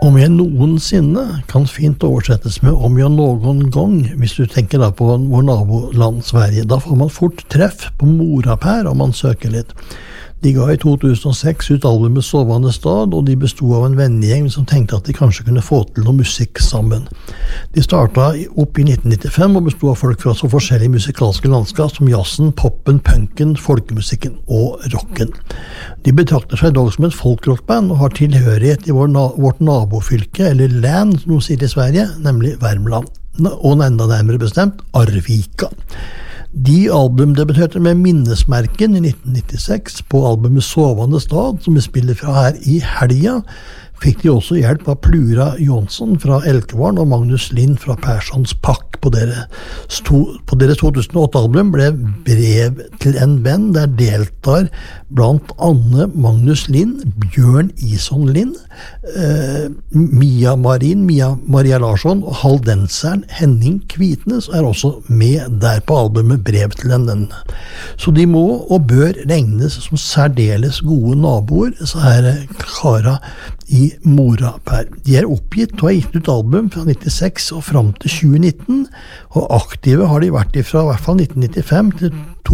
Om jeg noensinne kan fint oversettes med om jeg noen gang, hvis du tenker da på vår naboland Sverige. Da får man fort treff på Morapär om man søker litt. De ga i 2006 ut albumet Sovande stad, og de bestod av en vennegjeng som tenkte at de kanskje kunne få til noe musikk sammen. De startet opp i 1995 og bestod av folk fra så forskjellige musikalske landskap som jazzen, poppen, punken, folkemusikken og rocken. De betrakter seg dog som et folkrockband og har tilhørighet i vårt nabofylke, eller län som de sier i Sverige, nemlig Värmland, og enda nærmere bestemt Arvika. De albumdebuterte med minnesmerken i 1996 på albumet Sovande stad, som vi spiller fra her i helga. Fikk de også hjelp av Plura Jonsson fra Elkevarn og Magnus Lind fra Perssons Pakk. På deres 2008-album ble Brev til en venn, der deltar blant Anne Magnus Lind, Bjørn Ison Lind, Mia Maria Larsson og haldenseren Henning Kvitnes er også med der på albumet Brev til en venn. Så de må og bør regnes som særdeles gode naboer, så her kara i Morapär. De er oppgitt og har gitt ut album fra 96 og fram til 2019, og aktive har de vært fra i hvert fall 1995 til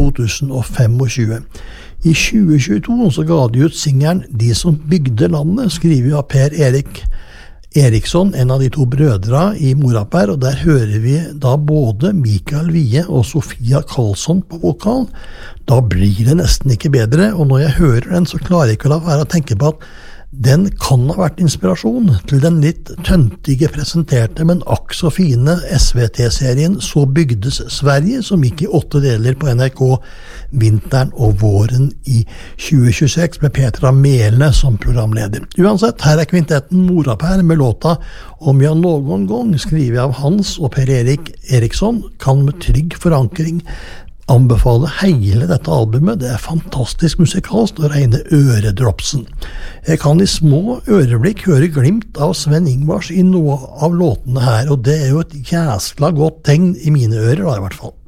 2025. I 2022 så ga de ut singelen De som bygde landet, skrevet av Per Erik Eriksson, en av de to brødre i Morapär, og der hører vi da både Mikael Wiehe og Sofia Karlsson på vokal. Da blir det nesten ikke bedre, og når jeg hører den så klarer jeg ikke å la være å tenke på at den kan ha vært inspirasjon til den litt tøntige presenterte, men akk så fine SVT-serien Så bygdes Sverige, som gikk i 8 deler på NRK vinteren og våren i 2026 med Petra Mele som programleder. Uansett, her er kvintetten Morapär med låta Om jeg noen gang, skrevet av Hans og Per Erik Eriksson, kan med trygg forankring anbefale hele dette albumet. Det er fantastisk musikalsk og rene øredropsen. Jeg kan i små øreblikk høre glimt av Sven Ingvars i noe av låtene her, og det er jo et jæskla godt tegn i mine ører da, i hvert fall.